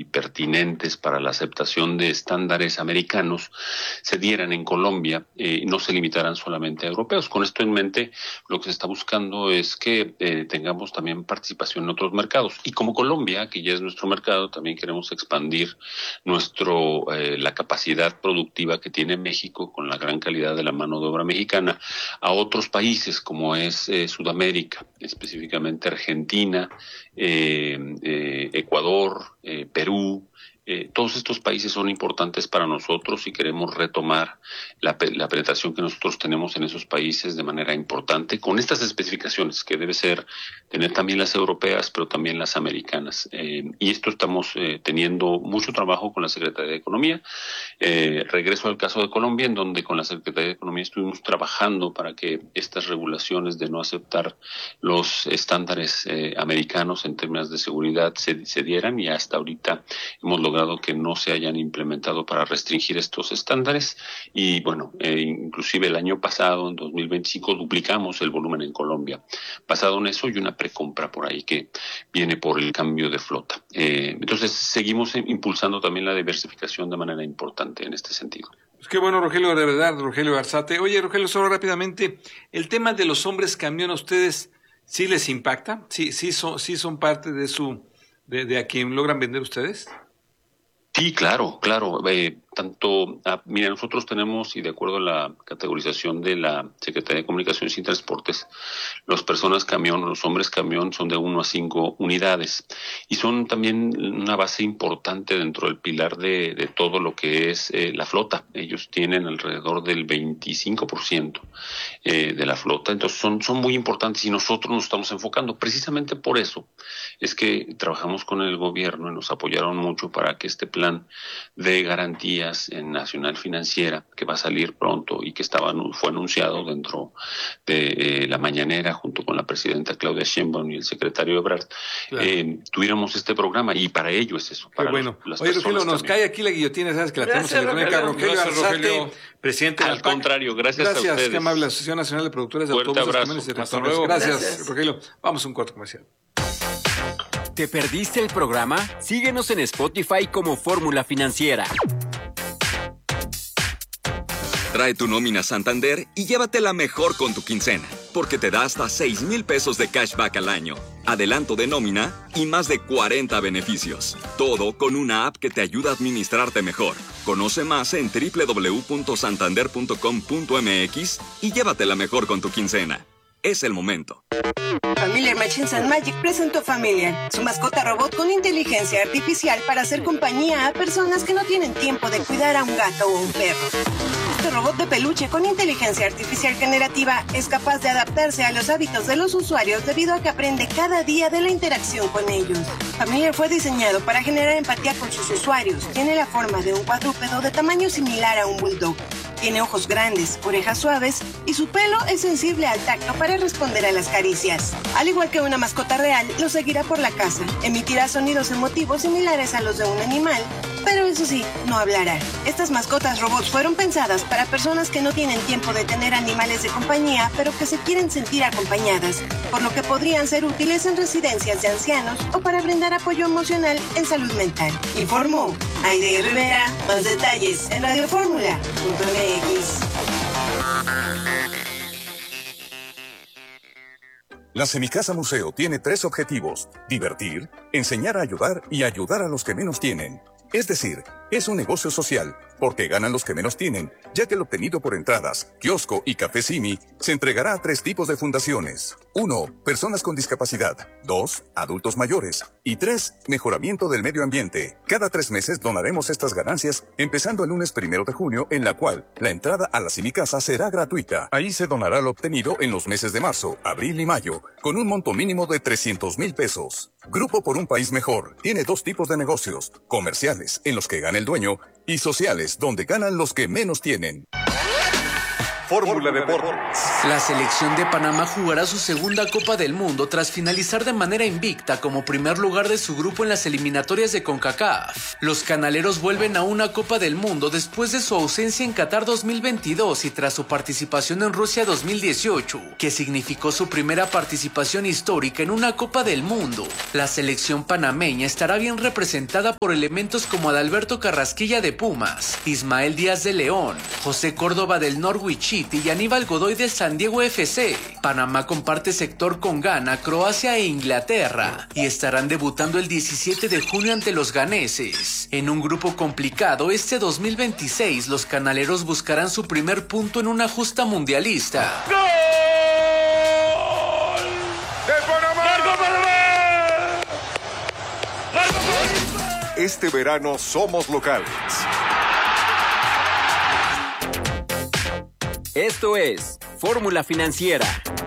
pertinentes para la aceptación de estándares americanos se dieran en Colombia, no se limitaran solamente a europeos. Con esto en mente, lo que se está buscando es que tengamos también participación en otros mercados. Y como Colombia, que ya es nuestro mercado, también queremos expandir la capacidad productiva que tiene México con la gran calidad de la mano de obra mexicana a otros países como es Sudamérica, específicamente Argentina, Ecuador, Perú. Todos estos países son importantes para nosotros y queremos retomar la penetración que nosotros tenemos en esos países de manera importante, con estas especificaciones que debe ser tener también las europeas, pero también las americanas. Y esto estamos teniendo mucho trabajo con la Secretaría de Economía. Regreso al caso de Colombia, en donde con la Secretaría de Economía estuvimos trabajando para que estas regulaciones de no aceptar los estándares americanos en términos de seguridad se dieran, y hasta ahorita hemos logrado que no se hayan implementado para restringir estos estándares. Y bueno, inclusive el año pasado, en 2025, duplicamos el volumen en Colombia. Basado en eso, y una precompra por ahí que viene por el cambio de flota. Entonces, seguimos impulsando también la diversificación de manera importante en este sentido. Pues qué bueno, Rogelio, de verdad, Rogelio Arzate. Oye, Rogelio, solo rápidamente, el tema de los hombres camión, ¿a ustedes sí les impacta? ¿Sí son parte de a quien logran vender ustedes? Sí, claro. Mira, nosotros tenemos, y de acuerdo a la categorización de la Secretaría de Comunicaciones y Transportes, las personas camión, los hombres camión son de 1 a 5 unidades, y son también una base importante dentro del pilar de todo lo que es la flota. Ellos tienen alrededor del 25% de la flota, entonces son muy importantes, y nosotros nos estamos enfocando. Precisamente por eso es que trabajamos con el gobierno y nos apoyaron mucho para que este plan de garantías en Nacional Financiera, que va a salir pronto y que fue anunciado dentro de la mañanera junto con la presidenta Claudia Sheinbaum y el secretario Ebrard, claro. Tuviéramos este programa, y para ello es eso. Qué bueno. Oye, Rogelio, nos cae aquí la guillotina, sabes que la tenemos electrónica. Rogelio Arzate, presidente de la ALPAC. Al contrario, gracias a ustedes. Qué amable, Asociación Nacional de Productores de Autobuses, Camiones y Tractores. Gracias, Rogelio. Vamos a un corto comercial. ¿Te perdiste el programa? Síguenos en Spotify como Fórmula Financiera. Trae tu nómina Santander y llévatela mejor con tu quincena, porque te da hasta 6,000 pesos de cashback al año, adelanto de nómina y más de 40 beneficios. Todo con una app que te ayuda a administrarte mejor. Conoce más en www.santander.com.mx y llévatela mejor con tu quincena. Es el momento. Familiar Machines and Magic presentó Familiar, su mascota robot con inteligencia artificial para hacer compañía a personas que no tienen tiempo de cuidar a un gato o un perro. Este robot de peluche con inteligencia artificial generativa es capaz de adaptarse a los hábitos de los usuarios debido a que aprende cada día de la interacción con ellos. Familiar fue diseñado para generar empatía con sus usuarios. Tiene la forma de un cuadrúpedo de tamaño similar a un bulldog. Tiene ojos grandes, orejas suaves y su pelo es sensible al tacto para responder a las caricias. Al igual que una mascota real, lo seguirá por la casa. Emitirá sonidos emotivos similares a los de un animal, pero eso sí, no hablará. Estas mascotas robots fueron pensadas para personas que no tienen tiempo de tener animales de compañía, pero que se quieren sentir acompañadas, por lo que podrían ser útiles en residencias de ancianos o para brindar apoyo emocional en salud mental. Informó Aide Rivera. Más detalles en radioformula.mx. La Semicasa Museo tiene 3 objetivos: divertir, enseñar a ayudar y ayudar a los que menos tienen. Es decir, es un negocio social, porque ganan los que menos tienen, ya que lo obtenido por entradas, kiosco y café Simi se entregará a 3 tipos de fundaciones. 1. Personas con discapacidad. 2. Adultos mayores. Y 3. Mejoramiento del medio ambiente. Cada 3 meses donaremos estas ganancias, empezando el lunes 1 de junio, en la cual la entrada a la Semicasa será gratuita. Ahí se donará lo obtenido en los meses de marzo, abril y mayo, con un monto mínimo de 300,000 pesos. Grupo por un País Mejor tiene 2 tipos de negocios: comerciales, en los que gana el dueño, y sociales, donde ganan los que menos tienen. Fórmula Deportes. La selección de Panamá jugará su segunda Copa del Mundo tras finalizar de manera invicta como primer lugar de su grupo en las eliminatorias de CONCACAF. Los canaleros vuelven a una Copa del Mundo después de su ausencia en Qatar 2022 y tras su participación en Rusia 2018, que significó su primera participación histórica en una Copa del Mundo. La selección panameña estará bien representada por elementos como Adalberto Carrasquilla de Pumas, Ismael Díaz de León, José Córdoba del Norwich City y Aníbal Godoy de San Diego FC. Panamá comparte sector con Ghana, Croacia e Inglaterra y estarán debutando el 17 de junio ante los ganeses. En un grupo complicado, este 2026 los canaleros buscarán su primer punto en una justa mundialista. ¡Gol! ¡De Panamá! ¡Marco Panamá! ¡Marco Panamá! Este verano somos locales. Esto es Fórmula Financiera.